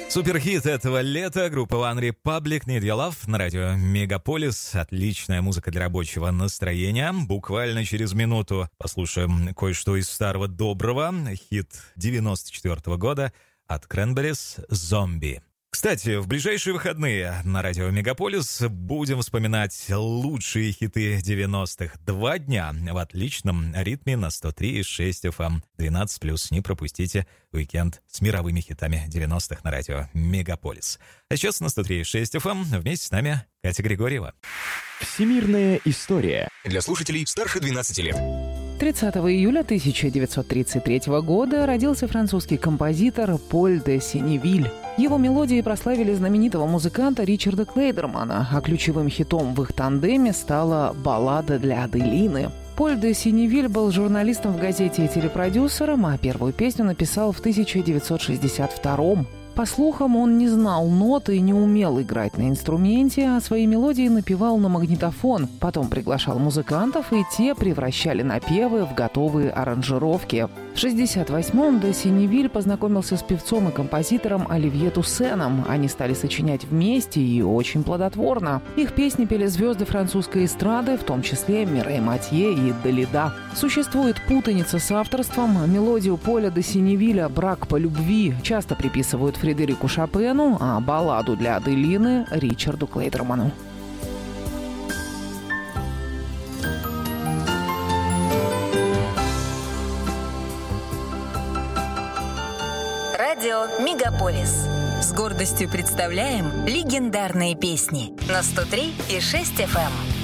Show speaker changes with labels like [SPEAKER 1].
[SPEAKER 1] Суперхит этого лета, группа One Republic, Need Your Love на радио Мегаполис. Отличная музыка для рабочего настроения. Буквально через минуту послушаем кое-что из старого доброго. Хит 94 года от Cranberries «Зомби». Кстати, в ближайшие выходные на радио Мегаполис будем вспоминать лучшие хиты 90-х. 2 дня в отличном ритме на 103,6 FM. 12+. Не пропустите уикенд с мировыми хитами 90-х на радио Мегаполис. А сейчас на 103,6 FM вместе с нами Катя Григорьева.
[SPEAKER 2] Всемирная история.
[SPEAKER 3] Для слушателей старше 12 лет.
[SPEAKER 4] 30 июля 1933 года родился французский композитор Поль де Сеневиль. Его мелодии прославили знаменитого музыканта Ричарда Клейдермана, а ключевым хитом в их тандеме стала «Баллада для Аделины». Поль де Сеневиль был журналистом в газете и телепродюсером, а первую песню написал в 1962-м. По слухам, он не знал ноты и не умел играть на инструменте, а свои мелодии напевал на магнитофон. Потом приглашал музыкантов, и те превращали напевы в готовые аранжировки. В 1968-м де Сеневиль познакомился с певцом и композитором Оливье Туссеном. Они стали сочинять вместе и очень плодотворно. Их песни пели звезды французской эстрады, в том числе Мирей Матье и Далида. Существует путаница с авторством. Мелодию Поля де Сеневиля «Брак по любви» часто приписывают Фредерику Шопену, а балладу для Аделины — Ричарду Клейдерману.
[SPEAKER 5] Радио Мегаполис. С гордостью представляем легендарные песни на 103,6 FM.